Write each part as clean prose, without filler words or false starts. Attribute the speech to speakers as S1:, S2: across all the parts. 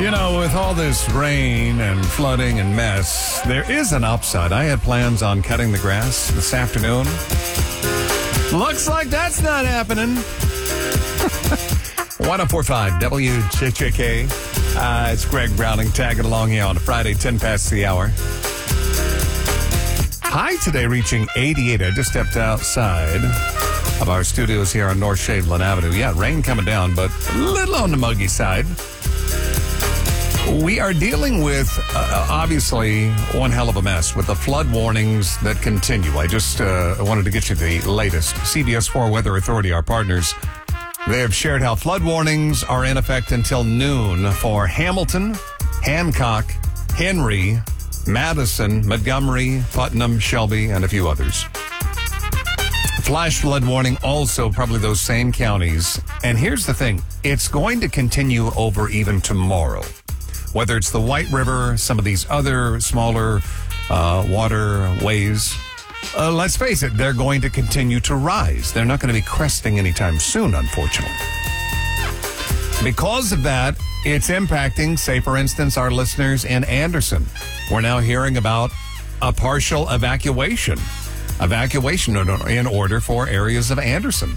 S1: You know, with all this rain and flooding and mess, there is an upside. I had plans on cutting the grass this afternoon. Looks like that's not happening. 1045 WJJK. It's Greg Browning tagging along here on a Friday, 10 past the hour. High today reaching 88. I just stepped outside of our studios here on North Shaveland Avenue. Yeah, rain coming down, but a little on the muggy side. We are dealing with, obviously, one hell of a mess with the flood warnings that continue. I just wanted to get you the latest. CBS 4 Weather Authority, our partners, they have shared how flood warnings are in effect until noon for Hamilton, Hancock, Henry, Madison, Montgomery, Putnam, Shelby, and a few others. Flash flood warning also probably those same counties. And here's the thing. It's going to continue over even tomorrow. Whether it's the White River, some of these other smaller waterways, let's face it, they're going to continue to rise. They're not going to be cresting anytime soon, unfortunately. Because of that, it's impacting, say, for instance, our listeners in Anderson. We're now hearing about a partial evacuation in order for areas of Anderson.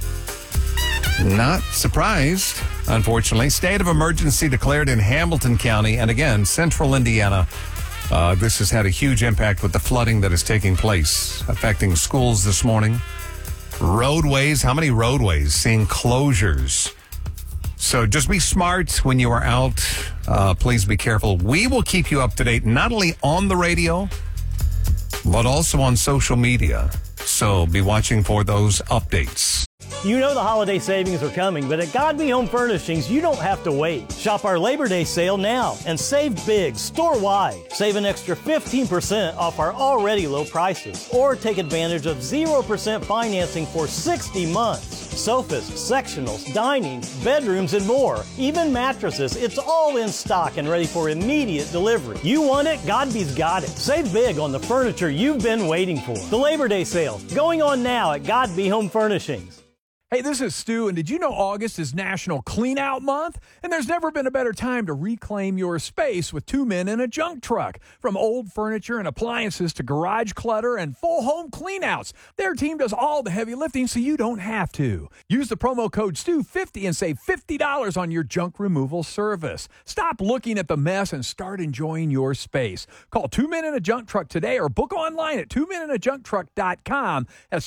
S1: Not surprised, unfortunately. State of emergency declared in Hamilton County and, again, central Indiana. This has had a huge impact with the flooding that is taking place, affecting schools this morning. Roadways, how many roadways seeing closures? So just be smart when you are out. Please be careful. We will keep you up to date, not only on the radio, but also on social media. So be watching for those updates.
S2: You know the holiday savings are coming, but at God Be Home Furnishings, you don't have to wait. Shop our Labor Day sale now and save big store-wide. Save an extra 15% off our already low prices. Or take advantage of 0% financing for 60 months. Sofas, sectionals, dining, bedrooms, and more. Even mattresses, it's all in stock and ready for immediate delivery. You want it? Godby's got it. Save big on the furniture you've been waiting for. The Labor Day sale, going on now at God Be Home Furnishings.
S3: Hey, this is Stu, and did you know August is National Clean Out Month? And there's never been a better time to reclaim your space with two men in a junk truck. From old furniture and appliances to garage clutter and full home cleanouts, their team does all the heavy lifting so you don't have to. Use the promo code STU50 and save $50 on your junk removal service. Stop looking at the mess and start enjoying your space. Call Two Men in a Junk Truck today or book online at twomeninajuncktruck.com. That's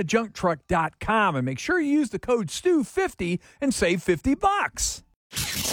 S3: twomeninajuncktruck.com, and make sure you use the code STU50 and save $50.